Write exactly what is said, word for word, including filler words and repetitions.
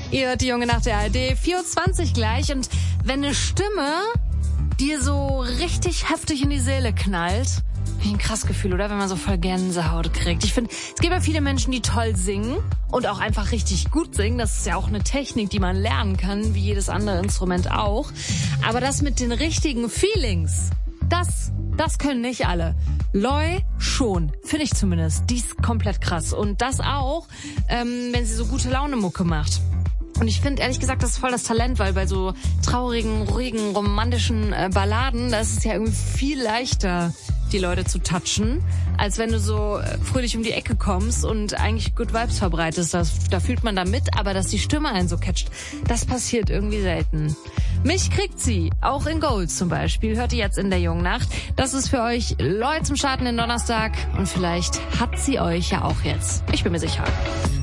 Ihr hört die Junge Nacht der A R D, vier Uhr zwanzig gleich. Und wenn eine Stimme dir so richtig heftig in die Seele knallt, wie ein krass Gefühl, oder? Wenn man so voll Gänsehaut kriegt. Ich finde, es gibt ja viele Menschen, die toll singen und auch einfach richtig gut singen. Das ist ja auch eine Technik, die man lernen kann, wie jedes andere Instrument auch. Aber das mit den richtigen Feelings, das, das können nicht alle. Loi schon, finde ich zumindest. Die ist komplett krass. Und das auch, ähm, wenn sie so gute Laune-Mucke macht. Und ich finde, ehrlich gesagt, das ist voll das Talent, weil bei so traurigen, ruhigen, romantischen äh, Balladen, da ist es ja irgendwie viel leichter, die Leute zu touchen, als wenn du so äh, fröhlich um die Ecke kommst und eigentlich Good Vibes verbreitest. Das, da fühlt man da mit, aber dass die Stimme einen so catcht, das passiert irgendwie selten. Mich kriegt sie, auch in Gold zum Beispiel, hört ihr jetzt in der Jungen Nacht. Das ist für euch Leute zum Starten den Donnerstag und vielleicht hat sie euch ja auch jetzt. Ich bin mir sicher.